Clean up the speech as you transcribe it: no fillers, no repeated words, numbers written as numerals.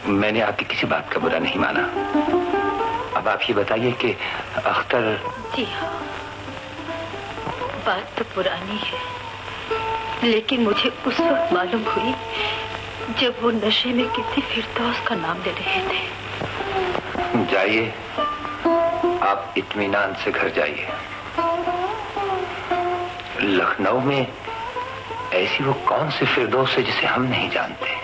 मैंने आपकी किसी बात का बुरा नहीं माना। अब आप ये बताइए कि अख्तर। जी हाँ, बात तो पुरानी है, लेकिन मुझे उस वक्त मालूम हुई जब वो नशे में किसी फिरदौस का नाम ले रहे थे। जाइए, आप इत्मीनान से घर जाइए। लखनऊ में ऐसी वो कौन सी फिरदौस है जिसे हम नहीं जानते।